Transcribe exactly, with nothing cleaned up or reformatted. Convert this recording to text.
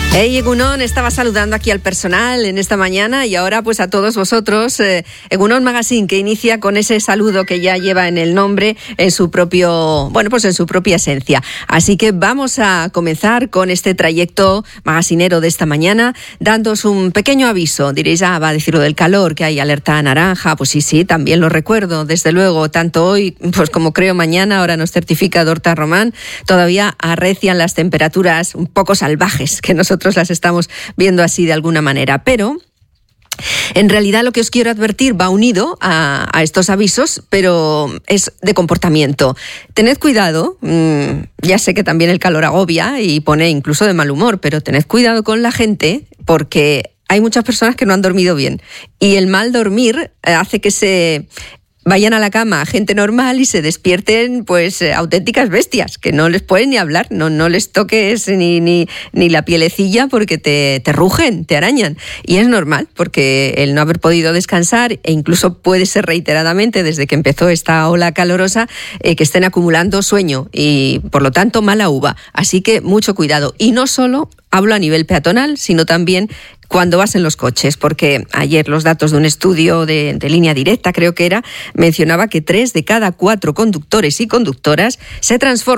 Hey, Egunon, estaba saludando aquí al personal en esta mañana y ahora pues a todos vosotros. Eh, Egunon Magazine, que inicia con ese saludo que ya lleva en el nombre, en su propio, bueno, pues en su propia esencia. Así que vamos a comenzar con este trayecto magazinero de esta mañana, dándoos un pequeño aviso. Diréis, ah, va a decir lo del calor, que hay alerta naranja. Pues sí, sí, también lo recuerdo, desde luego, tanto hoy pues como creo mañana, ahora nos certifica Dorta Román, todavía arrecian las temperaturas un poco salvajes que nosotros las estamos viendo así de alguna manera, pero en realidad lo que os quiero advertir va unido a, a estos avisos, pero es de comportamiento. Tened cuidado, mmm, ya sé que también el calor agobia y pone incluso de mal humor, pero tened cuidado con la gente porque hay muchas personas que no han dormido bien y el mal dormir hace que se vayan a la cama gente normal y se despierten pues eh, auténticas bestias, que no les pueden ni hablar, no, no les toques ni, ni, ni la pielecilla porque te, te rugen, te arañan. Y es normal, porque el no haber podido descansar, e incluso puede ser reiteradamente desde que empezó esta ola calorosa, eh, que estén acumulando sueño y por lo tanto mala uva. Así que mucho cuidado. Y no solo hablo a nivel peatonal, sino también cuando vas en los coches, porque ayer los datos de un estudio de, de Línea Directa, creo que era, mencionaba que tres de cada cuatro conductores y conductoras se transforman